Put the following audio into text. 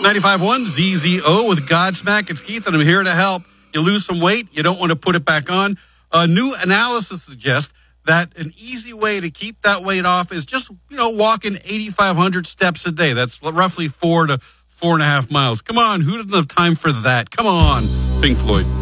95.1 ZZO with Godsmack. It's Keith, and I'm here to help. You lose some weight, you don't want to put it back on. A new analysis suggests that an easy way to keep that weight off is just, walking 8,500 steps a day. That's roughly 4 to 4.5 miles. Come on, who doesn't have time for that? Come on, Pink Floyd.